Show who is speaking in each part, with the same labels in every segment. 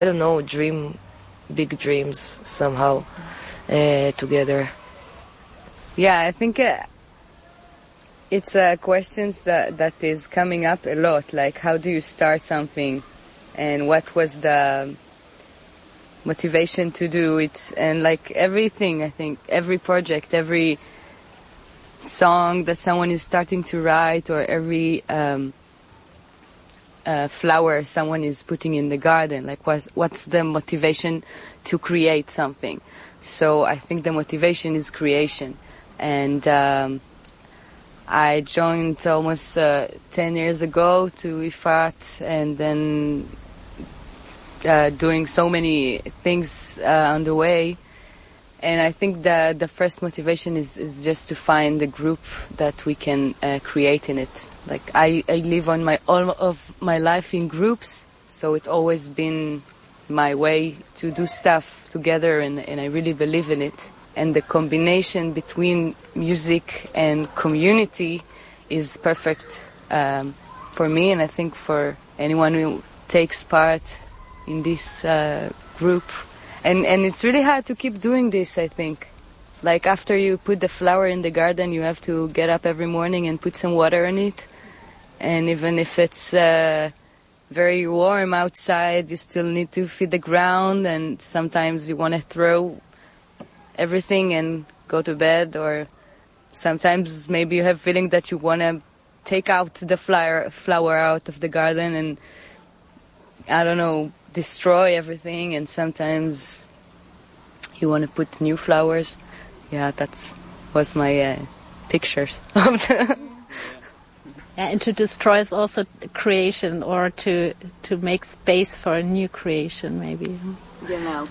Speaker 1: I don't know, dream big dreams somehow together.
Speaker 2: Yeah, I think it's questions that is coming up a lot, like how do you start something and what was the motivation to do it, and like everything, I think every project, every song that someone is starting to write, or every flower someone is putting in the garden, like what's the motivation to create something. So I think the motivation is creation. And I joined almost 10 years ago to Ifat, and then doing so many things on the way. And I think that the first motivation is just to find a group that we can create in it. Like I live on all of my life in groups, so it's always been my way to do stuff together, and I really believe in it. And the combination between music and community is perfect for me, and I think for anyone who takes part in this group. And it's really hard to keep doing this, I think. Like after you put the flower in the garden, you have to get up every morning and put some water on it. And even if it's very warm outside, you still need to feed the ground, and sometimes you want to throw everything and go to bed, or sometimes maybe you have feeling that you want to take out the flower out of the garden and, I don't know, destroy everything, and sometimes you want to put new flowers. Yeah, was my pictures of the
Speaker 3: Yeah, and to destroy is also creation, or to make space for a new creation, maybe.
Speaker 2: Genau.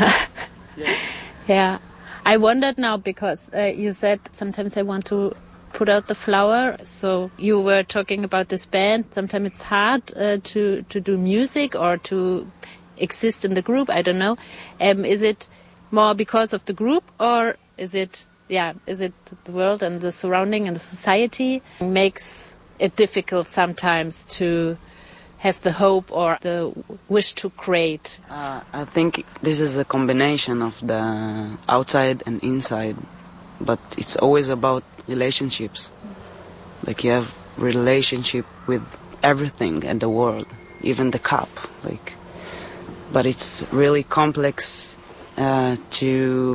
Speaker 3: Yeah. I wondered now, because you said sometimes I want to put out the flower. So you were talking about this band. Sometimes it's hard to do music or to exist in the group. I don't know. Is it more because of the group, or is it the world and the surrounding and the society makes it difficult sometimes to have the hope or the wish to create?
Speaker 4: I think this is a combination of the outside and inside, but it's always about relationships. Like you have relationship with everything in the world, even the cup. But it's really complex to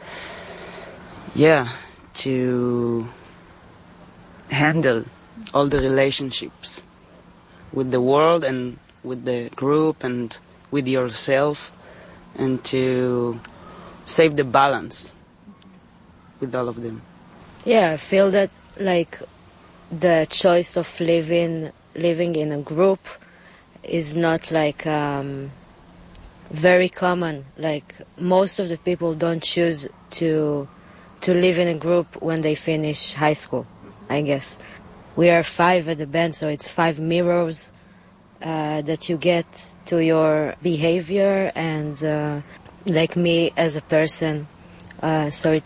Speaker 4: handle all the relationships with the world and with the group and with yourself, and to save the balance with all of them.
Speaker 1: Yeah, I feel that like the choice of living in a group is not like very common. Like most of the people don't choose to live in a group when they finish high school, I guess. We are 5 at the band, so it's 5 mirrors that you get to your behavior and like me as a person. So it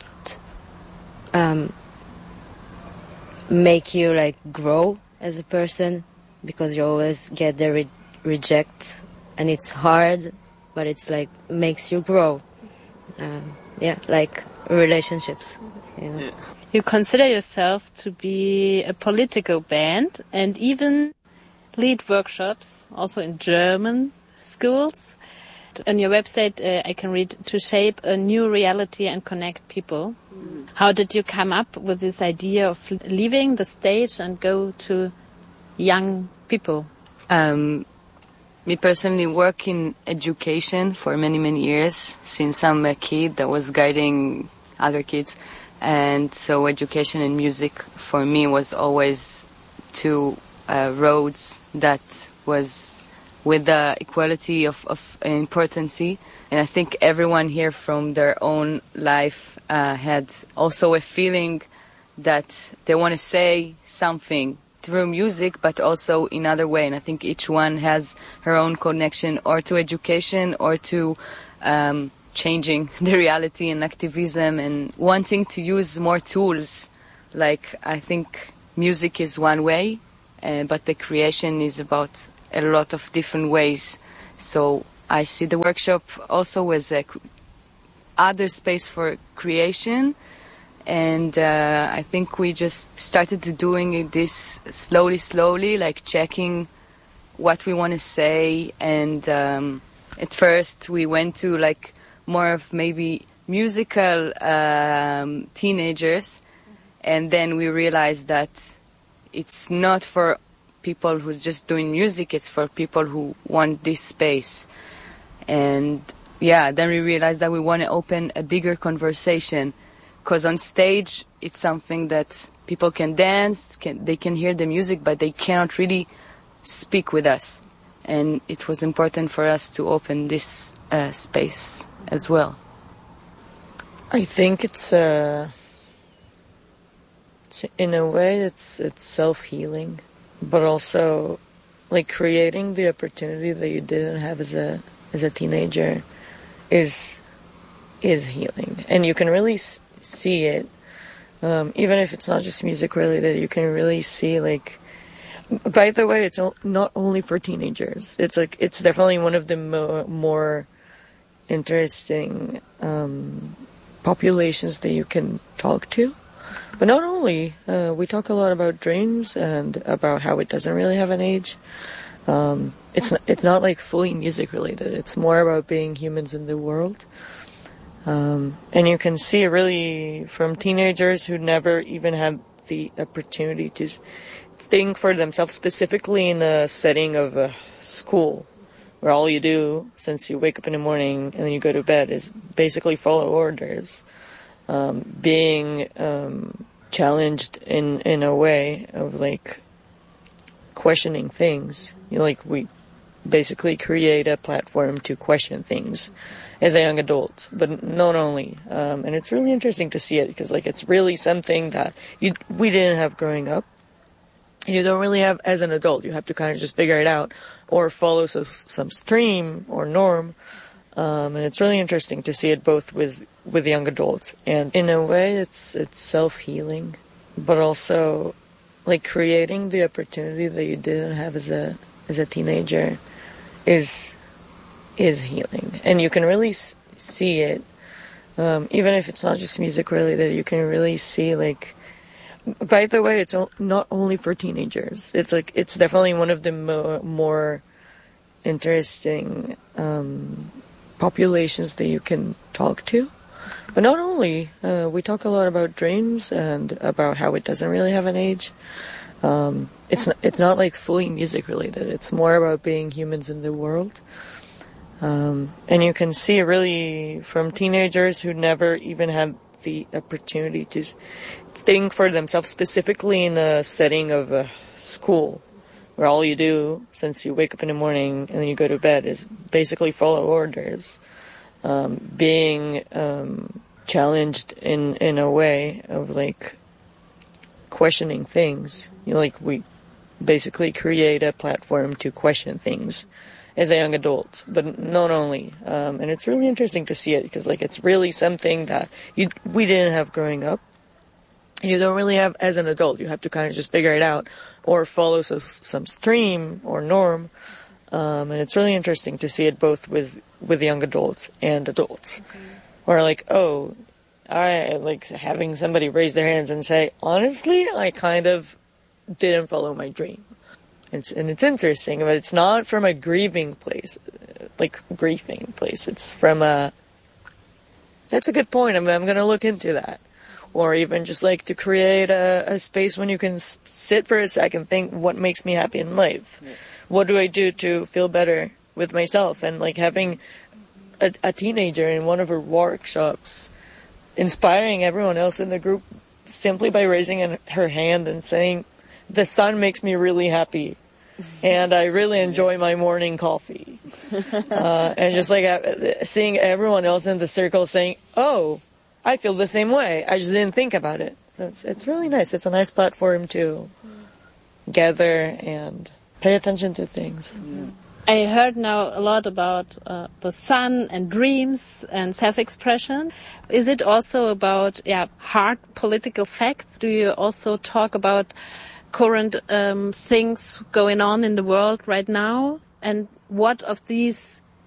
Speaker 1: make you like grow as a person, because you always get the reject, and it's hard, but it's like makes you grow. Like relationships.
Speaker 4: Yeah.
Speaker 3: You consider yourself to be a political band and even lead workshops, also in German schools. On your website, I can read, to shape a new reality and connect people. Mm-hmm. How did you come up with this idea of leaving the stage and go to young people?
Speaker 2: Me personally work in education for many, many years, since I'm a kid that was guiding other kids. And so education and music for me was always two roads that was with the equality of importance. And I think everyone here from their own life had also a feeling that they want to say something through music, but also in other way. And I think each one has her own connection, or to education, or to changing the reality and activism, and wanting to use more tools. Like, I think music is one way, but the creation is about a lot of different ways. So I see the workshop also as a other space for creation. And I think we just started to doing this slowly, like checking what we want to say. And at first we went to like more of maybe musical teenagers. And then we realized that it's not for people who's just doing music, it's for people who want this space. And yeah, then we realized that we want to open a bigger conversation. Because on stage, it's something that people can dance, they can hear the music, but they cannot really speak with us. And it was important for us to open this space as well.
Speaker 5: I think it's in a way, it's self-healing, but also like creating the opportunity that you didn't have as a teenager is healing. And you can really see it, even if it's not just music related. You can really see, like, by the way, it's not only for teenagers. It's like, it's definitely one of the more interesting populations that you can talk to. But not only, we talk a lot about dreams and about how it doesn't really have an age. It's not like fully music related. It's more about being humans in the world. And you can see really from teenagers who never even had the opportunity to think for themselves, specifically in a setting of a school, where all you do since you wake up in the morning and then you go to bed is basically follow orders. Being challenged in a way of like questioning things. You know, like we basically create a platform to question things as a young adult, but not only. And it's really interesting to see it because like it's really something that we didn't have growing up. And you don't really have as an adult. You have to kind of just figure it out or follow some stream or norm. And it's really interesting to see it both with young adults. And in a way, it's self-healing, but also like creating the opportunity that you didn't have as a teenager is healing. And you can really see it, even if it's not just music related. You can really see, like, by the way, it's not only for teenagers. It's like, it's definitely one of the more interesting populations that you can talk to. But not only, we talk a lot about dreams and about how it doesn't really have an age. It's not like fully music related. It's more about being humans in the world. And you can see really from teenagers who never even had the opportunity to think for themselves, specifically in a setting of a school, where all you do since you wake up in the morning and then you go to bed is basically follow orders. Being challenged in a way of like questioning things. You know, like we basically create a platform to question things as a young adult, but not only. And it's really interesting to see it because like it's really something that we didn't have growing up. And you don't really have as an adult. You have to kind of just figure it out or follow some stream or norm. And it's really interesting to see it both with young adults and adults. Okay. Or like, oh, I like having somebody raise their hands and say, honestly, I kind of didn't follow my dream. It's interesting, but it's not from a grieving place, It's from that's a good point. I'm going to look into that. Or even just like to create a space when you can sit for a second, think what makes me happy in life. Yeah. What do I do to feel better with myself? And like having a teenager in one of her workshops inspiring everyone else in the group simply by raising her hand and saying, the sun makes me really happy and I really enjoy my morning coffee. And just like seeing everyone else in the circle saying, oh, I feel the same way. I just didn't think about it. So it's really nice. It's a nice platform to gather and pay attention to things.
Speaker 3: Yeah. I heard now a lot about the sun and dreams and self-expression. Is it also about hard political facts? Do you also talk about current things going on in the world right now? And what of these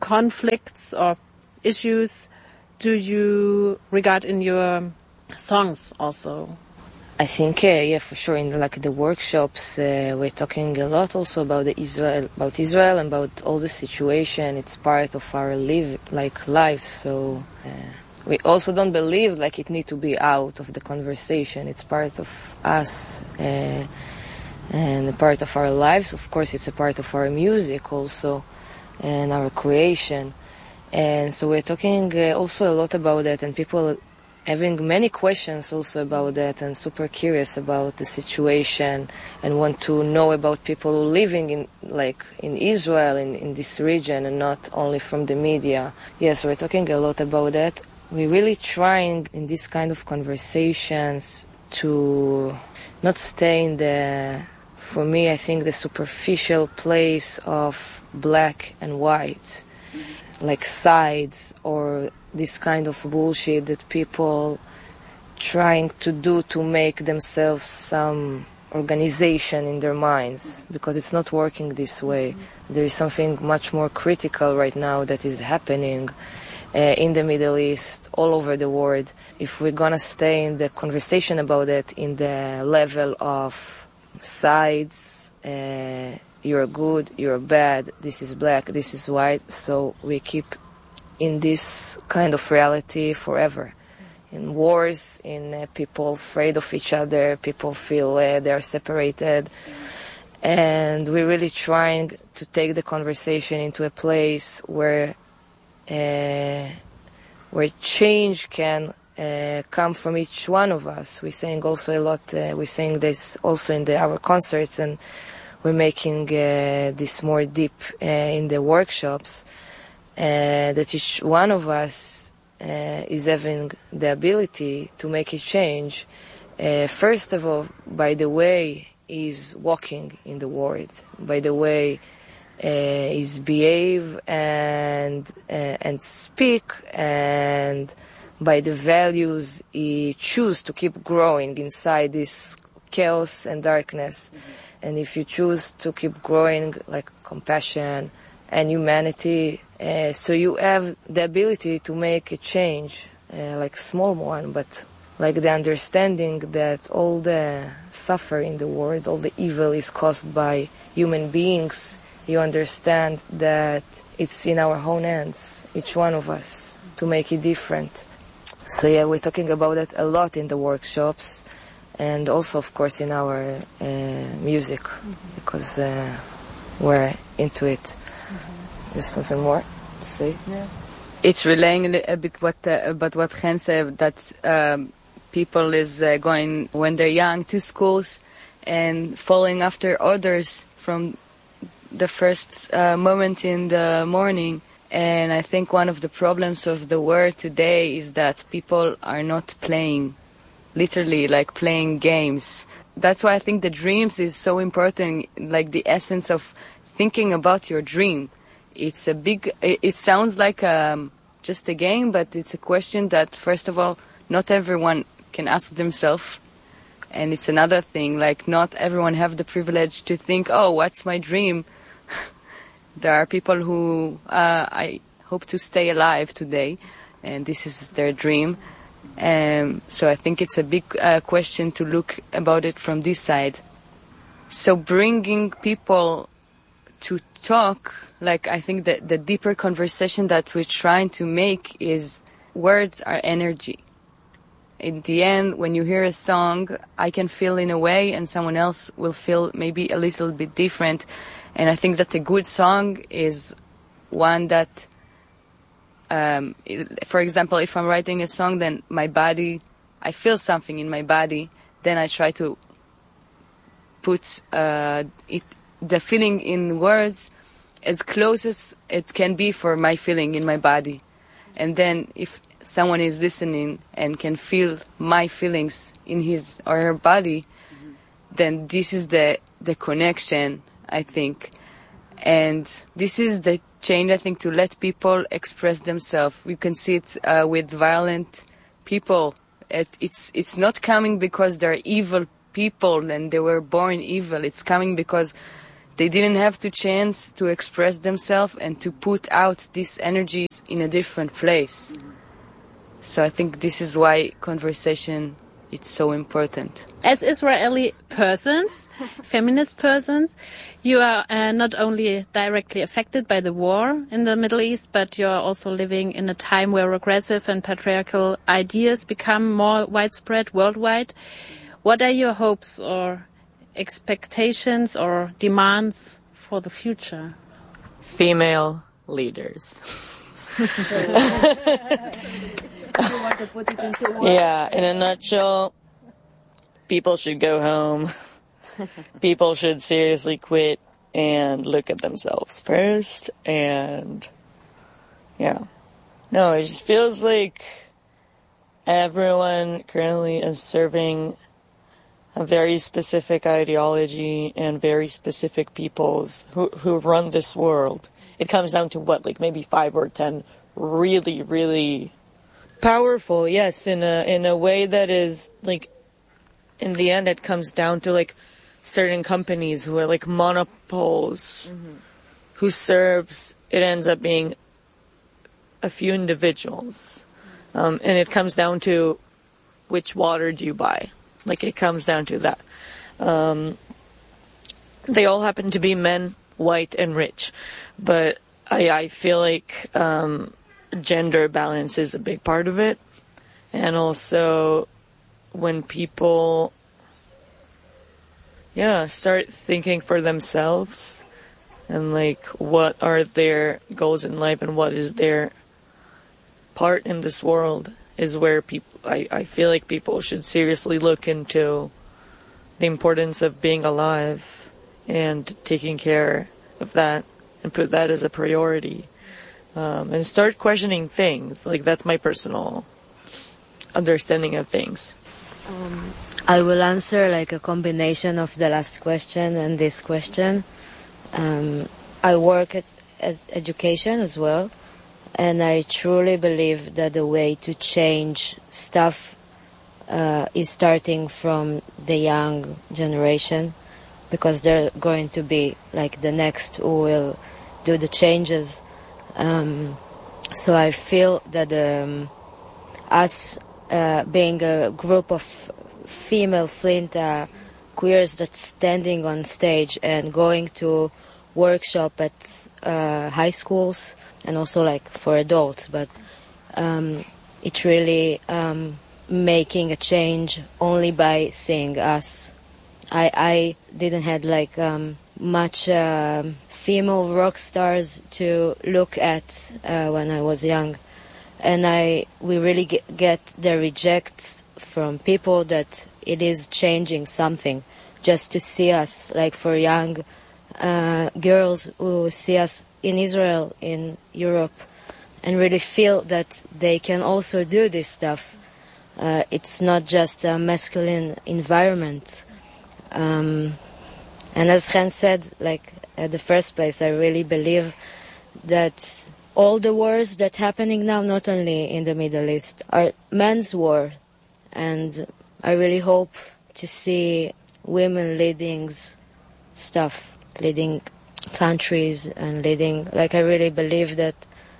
Speaker 3: conflicts or issues do you regard in your songs also?
Speaker 1: I think, yeah, for sure. In the workshops, we're talking a lot also about Israel and about all the situation. It's part of our life. So we also don't believe it need to be out of the conversation. It's part of us and a part of our lives. Of course, it's a part of our music also and our creation. And so we're talking also a lot about that, and people having many questions also about that and super curious about the situation and want to know about people who living in Israel, in this region, and not only from the media. Yes, we're talking a lot about that. We're really trying in these kind of conversations to not stay in for me, I think, the superficial place of black and white, sides or this kind of bullshit that people trying to do to make themselves some organization in their minds, because it's not working this way. There is something much more critical right now that is happening in the Middle East, all over the world. If we're gonna stay in the conversation about it in the level of sides, you're good, you're bad, this is black, this is white, so we keep in this kind of reality forever. In wars, in people afraid of each other, people feel they're separated. And we're really trying to take the conversation into a place where change can come from each one of us. We're saying also a lot, we're saying this also in our concerts, and we're making this more deep in the workshops, that each one of us is having the ability to make a change. First of all, by the way he's walking in the world, by the way he's behave and speak, and by the values he choose to keep growing inside this chaos and darkness. And if you choose to keep growing compassion and humanity, so you have the ability to make a change, small one, but the understanding that all the suffering in the world, all the evil is caused by human beings. You understand that it's in our own hands, each one of us, to make it different. So yeah, we're talking about it a lot in the workshops, and also, of course, in our music, because we're into it. There's something more to say?
Speaker 2: Yeah. It's relaying a bit about what Chen said, that people is going, when they're young, to schools and following after orders from the first moment in the morning. And I think one of the problems of the world today is that people are not playing, literally, playing games. That's why I think the dreams is so important, the essence of thinking about your dream. It's it sounds like just a game, but it's a question that, first of all, not everyone can ask themselves. And it's another thing, not everyone have the privilege to think, oh, what's my dream? There are people who I hope to stay alive today, and this is their dream. So I think it's a big question to look about it from this side. So bringing people to talk, I think that the deeper conversation that we're trying to make is words are energy. In the end, when you hear a song, I can feel in a way and someone else will feel maybe a little bit different. And I think that a good song is one that, for example, if I'm writing a song, then my body, I feel something in my body, then I try to put the feeling in words as close as it can be for my feeling in my body. And then if someone is listening and can feel my feelings in his or her body, then this is the connection, I think. And this is the change, I think, to let people express themselves. We can see it with violent people. It's not coming because they're evil people and they were born evil. It's coming because they didn't have the chance to express themselves and to put out these energies in a different place. So I think this is why conversation is so important.
Speaker 3: As Israeli persons, feminist persons, you are not only directly affected by the war in the Middle East, but you are also living in a time where regressive and patriarchal ideas become more widespread worldwide. What are your hopes or expectations or demands for the future?
Speaker 5: Female leaders. Yeah, in a nutshell, people should go home. People should seriously quit and look at themselves first. And yeah, no, it just feels like everyone currently is serving a very specific ideology and very specific peoples who run this world. It comes down to what, like maybe 5 or 10 really, really powerful, yes, in a way that is like, in the end it comes down to like certain companies who are like monopoles, who serves, it ends up being a few individuals. And it comes down to which water do you buy. Like, it comes down to that. They all happen to be men, white, and rich. But I feel like gender balance is a big part of it. And also, when people, start thinking for themselves and, like, what are their goals in life and what is their part in this world is where I feel like people should seriously look into the importance of being alive and taking care of that and put that as a priority. And start questioning things. Like, that's my personal understanding of things.
Speaker 1: I will answer like a combination of the last question and this question. I work at education as well, and I truly believe that the way to change stuff is starting from the young generation, because they're going to be like the next who will do the changes. So I feel that us being a group of female Flint queers that's standing on stage and going to workshop at high schools and also like for adults, but it's really making a change only by seeing us. I didn't have like much female rock stars to look at when I was young, and we really get the reject from people that it is changing something, just to see us, like for young girls who see us in Israel, in Europe, and really feel that they can also do this stuff. It's not just a masculine environment. And as Chen said, like at the first place, I really believe that all the wars that happening now, not only in the Middle East, are men's war. And I really hope to see women leading stuff, leading countries and leading, like I really believe that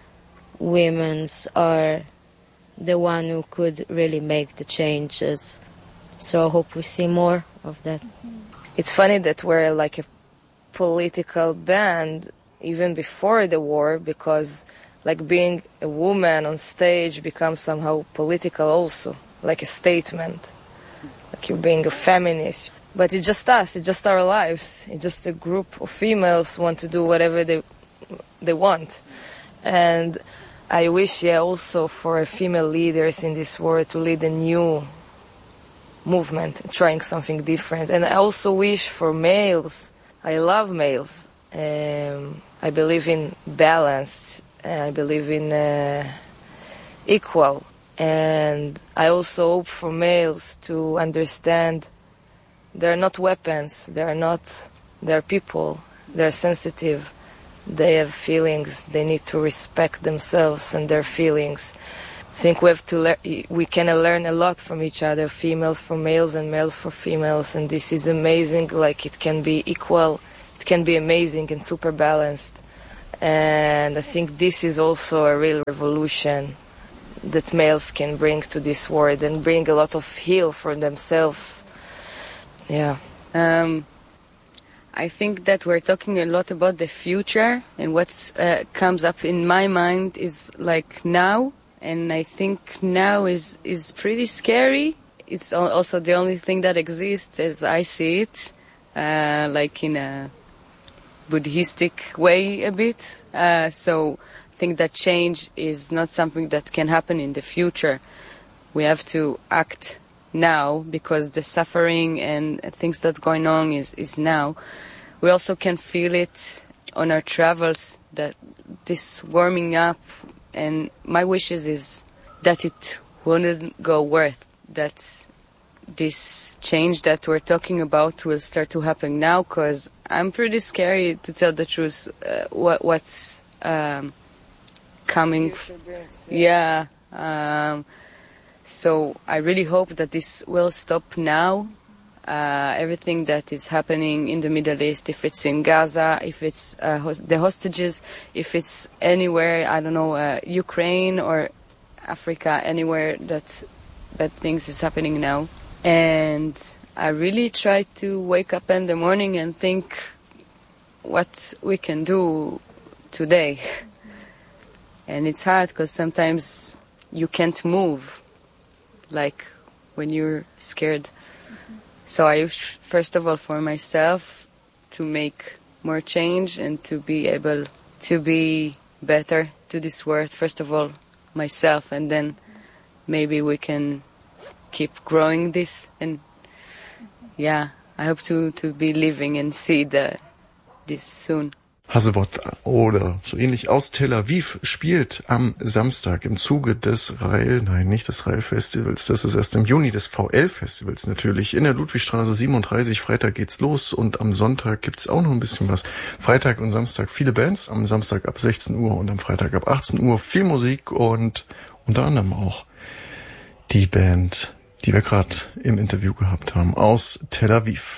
Speaker 1: women's are the one who could really make the changes. So I hope we see more of that.
Speaker 6: It's funny that we're like a political band even before the war, because like being a woman on stage becomes somehow political also, like a statement, like you're being a feminist. But it's just us, it's just our lives. It's just a group of females want to do whatever they want. And I wish, also for female leaders in this world to lead a new movement, trying something different. And I also wish for males, I love males. I believe in balance. I believe in equal. And I also hope for males to understand they're not weapons. They're people. They're sensitive. They have feelings. They need to respect themselves and their feelings. I think we can learn a lot from each other, females for males and males for females, and this is amazing. Like, it can be equal, it it can be amazing and super balanced. And I think this is also a real revolution that males can bring to this world and bring a lot of heal for themselves. Yeah.
Speaker 2: I think that we're talking a lot about the future, and what comes up in my mind is like now, and I think now is pretty scary. It's also the only thing that exists as I see it, like in a Buddhistic way a bit. So I think that change is not something that can happen in the future. We have to act now because the suffering and things that are going on is now. We also can feel it on our travels, that this warming up, and my wishes is that it wouldn't go worth, that this change that we're talking about will start to happen now, because I'm pretty scary, to tell the truth, what's coming. Yeah. So I really hope that this will stop now. Everything that is happening in the Middle East, if it's in Gaza, if it's the hostages, if it's anywhere, I don't know, Ukraine or Africa, anywhere that things is happening now. And I really try to wake up in the morning and think what we can do today. And it's hard because sometimes you can't move, like when you're scared. So I wish, first of all, for myself to make more change and to be able to be better to this world. First of all, myself, and then maybe we can keep growing this. And yeah, I hope to be living and see this soon.
Speaker 7: Hazewot oder so ähnlich aus Tel Aviv spielt am Samstag im Zuge des nicht des Rail-Festivals, das ist erst im Juni, des VL-Festivals natürlich, in der Ludwigstraße 37. Freitag geht's los und am Sonntag gibt's auch noch ein bisschen was. Freitag und Samstag viele Bands, am Samstag ab 16 Uhr und am Freitag ab 18 Uhr viel Musik und unter anderem auch die Band, die wir gerade im Interview gehabt haben, aus Tel Aviv.